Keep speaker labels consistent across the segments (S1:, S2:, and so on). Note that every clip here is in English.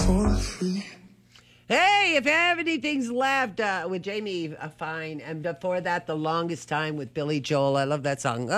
S1: Hey, if you have anything's left with Jamie, fine. And before that, The Longest Time with Billy Joel. I love that song.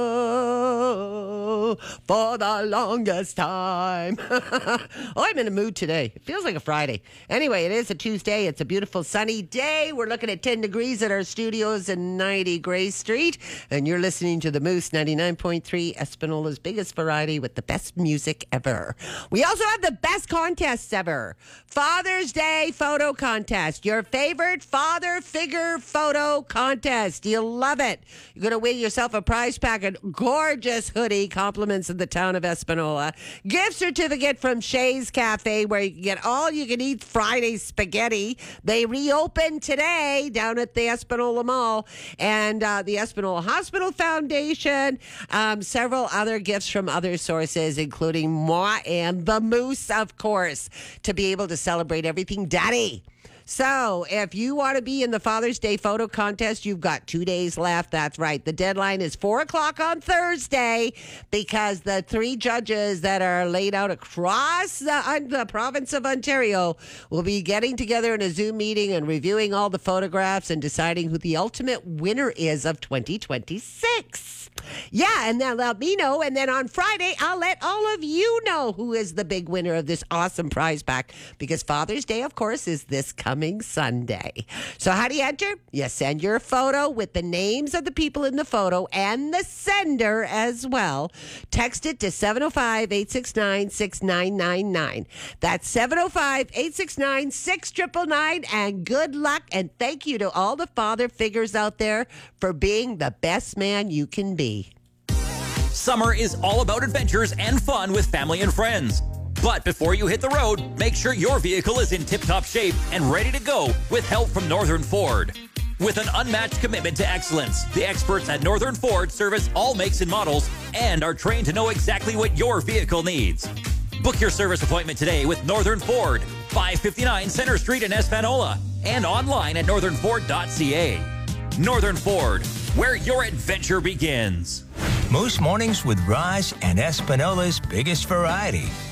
S1: Oh, for the longest time. I'm in a mood today. It feels like a Friday. Anyway, it is a Tuesday. It's a beautiful sunny day. We're looking at 10 degrees at our studios in 90 Gray Street. And you're listening to the Moose 99.3, Espinola's biggest variety with the best music ever. We also have the best contests ever. Father's Day photo contest. Your favorite father figure photo contest. You'll love it. You're going to win yourself a prize packet. Gorgeous hoodie. Compliments of the town of Espanola. Gift certificate from Shay's Cafe where you can get all you can eat Friday spaghetti. They reopened today down at the Espanola Mall. And the Espanola Hospital Foundation. Several other gifts from other sources, including moi and the Moose, of course, to be able to celebrate everything Daddy. So, if you want to be in the Father's Day photo contest, you've got 2 days left. That's right. The deadline is 4 o'clock on Thursday because the 3 judges that are laid out across the province of Ontario will be getting together in a Zoom meeting and reviewing all the photographs and deciding who the ultimate winner is of 2026. Yeah, and then let me know. And then on Friday, I'll let all of you know who is the big winner of this awesome prize pack because Father's Day, of course, is this coming Sunday. So how do you enter? You send your photo with the names of the people in the photo and the sender as well. Text it to 705-869-6999. That's 705-869-6999. And good luck and thank you to all the father figures out there for being the best man you can be.
S2: Summer is all about adventures and fun with family and friends. But before you hit the road, make sure your vehicle is in tip-top shape and ready to go with help from Northern Ford. With an unmatched commitment to excellence, the experts at Northern Ford service all makes and models and are trained to know exactly what your vehicle needs. Book your service appointment today with Northern Ford, 559 Center Street in Espanola, and online at northernford.ca. Northern Ford, where your adventure begins.
S3: Moose Mornings with Roz and Espanola's biggest variety.